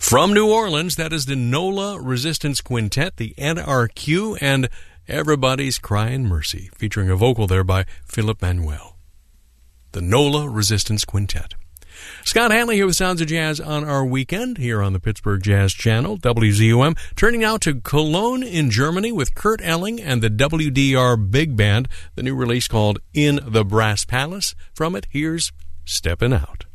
From New Orleans, that is the NOLA Resistance Quintet, the NRQ, and Everybody's Crying Mercy, featuring a vocal there by Philip Manuel. The NOLA Resistance Quintet. Scott Hanley here with Sounds of Jazz on our weekend here on the Pittsburgh Jazz Channel, WZUM. Turning now to Cologne in Germany with Kurt Elling and the WDR Big Band, the new release called In the Brass Palace. From it, here's Steppin' Out.